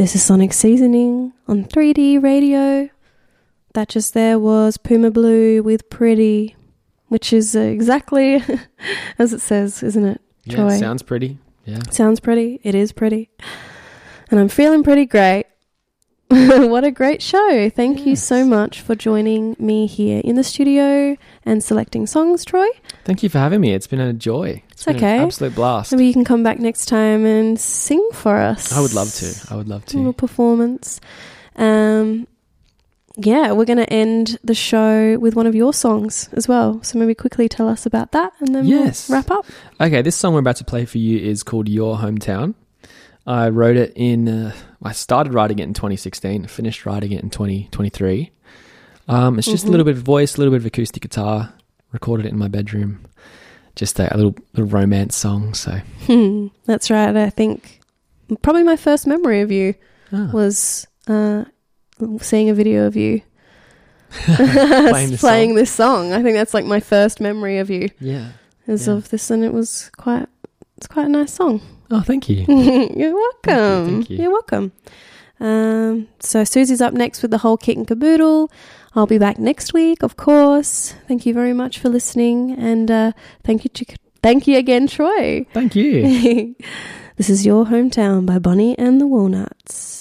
This is Sonic Seasoning on 3D Radio. That just there was Puma Blue with Pretty, which is exactly as it says, isn't it, Troy? Yeah, sounds pretty. Yeah. Sounds pretty. It is pretty. And I'm feeling pretty great. What a great show. Thank you so much for joining me here in the studio and selecting songs, Troy. Thank you for having me. It's been a joy. It's been okay. An absolute blast. Maybe you can come back next time and sing for us. I would love to. A little performance. Yeah, we're going to end the show with one of your songs as well. So maybe quickly tell us about that and then we'll wrap up. Okay, this song we're about to play for you is called Your Hometown. I wrote it I started writing it in 2016, finished writing it in 2023. It's just a little bit of voice, a little bit of acoustic guitar, recorded it in my bedroom. Just a little romance song. So that's right. I think probably my first memory of you was seeing a video of you playing this song. I think that's like my first memory of you. Yeah. Of this, and it's quite a nice song. Oh, thank you. You're welcome. Thank you. You're welcome. So Susie's up next with the whole kit and caboodle. I'll be back next week, of course. Thank you very much for listening, and thank you again, Troy. Thank you. This is Your Hometown by Bonnie and the Walnuts.